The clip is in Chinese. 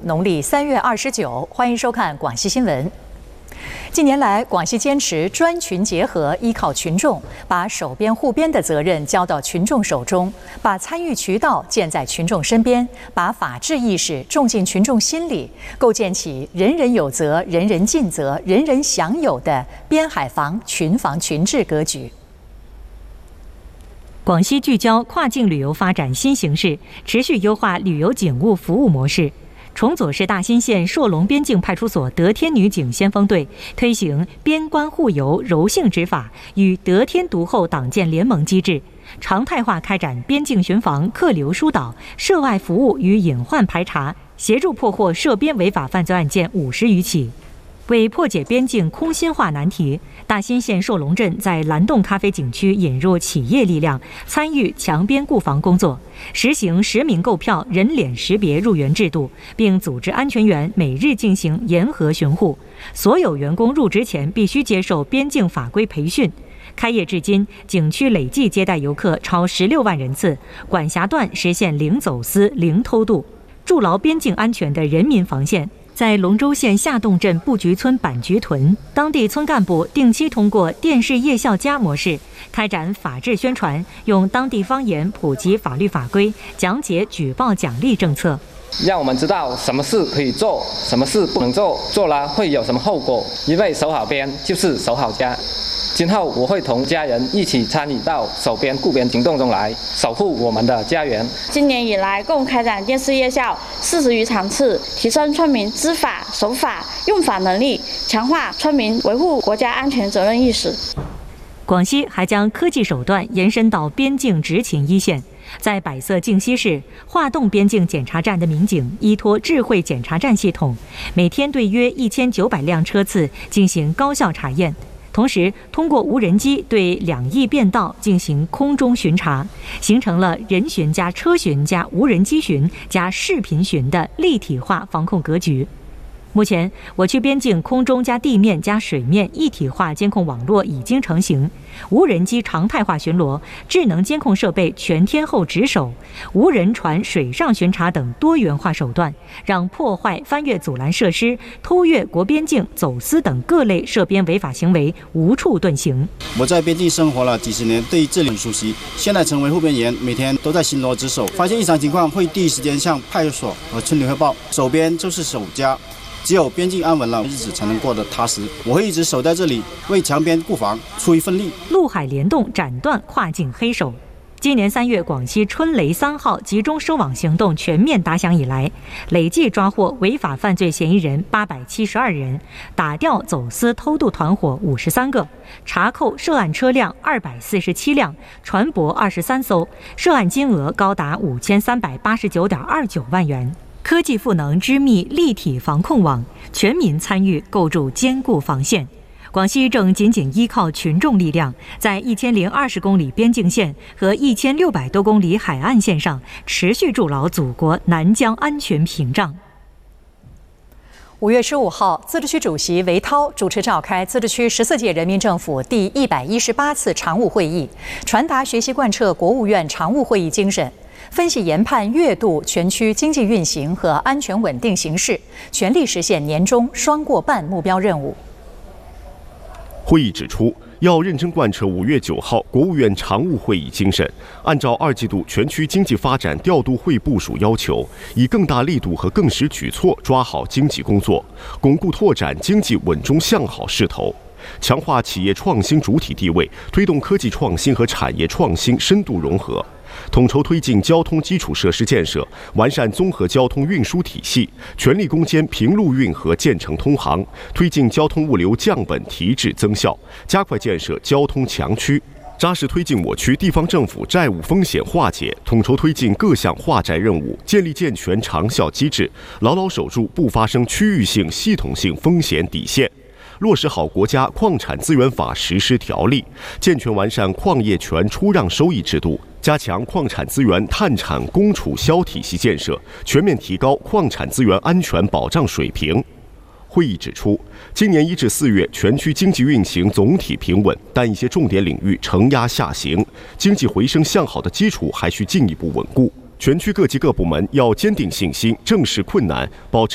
农历3月29，欢迎收看广西新闻。近年来，广西坚持专群结合，依靠群众，把守边护边的责任交到群众手中，把参与渠道建在群众身边，把法治意识种进群众心里，构建起人人有责、人人尽责、人人享有的边海防群治格局。 广西聚焦跨境旅游发展新形势，持续优化旅游警务服务模式。崇左市大兴县朔龙边境派出所德天女警先锋队推行边关护邮柔性执法与德天独厚党建联盟机制，常态化开展边境巡防、客流疏导、涉外服务与隐患排查，协助破获涉边违法犯罪案件50余起。为破解边境空心化难题，大兴县朔龙镇在蓝洞咖啡景区引入企业力量，参与强边固防工作，实行实名购票、人脸识别入园制度，并组织安全员每日进行严核巡护。所有员工入职前必须接受边境法规培训。开业至今，景区累计接待游客超16万人次，管辖段实现零走私、零偷渡，筑牢边境安全的人民防线。在龙州县下洞镇布局村板菊屯，当地村干部定期通过电视夜校家模式开展法治宣传，用当地方言普及法律法规，讲解举报奖励政策， 让我们知道什么事可以做，什么事不能做，做了会有什么后果。因为守好边就是守好家。今后我会同家人一起参与到守边固边行动中来，守护我们的家园。 今年以来，共开展电视夜校40余场次，提升村民知法、守法、用法能力，强化村民维护国家安全责任意识。 广西还将科技手段延伸到边境执勤一线。在百色靖西市化洞边境检查站的民警依托智慧检查站系统，每天对约1900辆车次进行高效查验。同时，通过无人机对2亿便道进行空中巡查，形成了人巡加车巡加无人机巡加视频巡的立体化防控格局。目前，我区边境空中加地面加水面一体化监控网络已经成型，无人机常态化巡逻、智能监控设备全天候值守、无人船水上巡查等多元化手段，让破坏、翻越阻拦设施、偷越国边境、走私等各类涉边违法行为无处遁形。 我在边境生活了几10年，对这里很熟悉。现在成为护边员，每天都在巡逻值守，发现异常情况会第一时间向派出所和村里汇报。守边就是守家。只有边境安稳了，日子才能过得踏实。我会一直守在这里，为强边固防出一份力。 陆海联动，斩断跨境黑手。今年3月，广西春雷3号集中收网行动全面打响以来，累计抓获违法犯罪嫌疑人872人，打掉走私偷渡团伙53个，查扣涉案车辆247辆，船舶23艘，涉案金额高达5389.29万元。科技赋能织密立体防控网，全民参与构筑坚固防线。广西正紧紧依靠群众力量，在1020公里边境线和1600多公里海岸线上持续筑牢祖国南疆安全屏障。 5月15号，自治区主席韦涛主持召开自治区14届人民政府第118次常务会议，传达学习贯彻国务院常务会议精神，分析研判月度全区经济运行和安全稳定形势，全力实现年终双过半目标任务。 会议指出，要认真贯彻5月9号国务院常务会议精神，按照2季度全区经济发展调度会部署要求，以更大力度和更实举措抓好经济工作，巩固拓展经济稳中向好势头，强化企业创新主体地位，推动科技创新和产业创新深度融合，统筹推进交通基础设施建设，完善综合交通运输体系，全力攻坚平陆运河建成通航，推进交通物流降本提质增效，加快建设交通强区，扎实推进我区地方政府债务风险化解，统筹推进各项化债任务，建立健全长效机制，牢牢守住不发生区域性、系统性风险底线。落实好国家矿产资源法实施条例，健全完善矿业权出让收益制度，加强矿产资源探产供储销体系建设，全面提高矿产资源安全保障水平。会议指出，今年1至4月全区经济运行总体平稳，但一些重点领域承压下行，经济回升向好的基础还需进一步稳固。全区各级各部门要坚定信心，正视困难，保持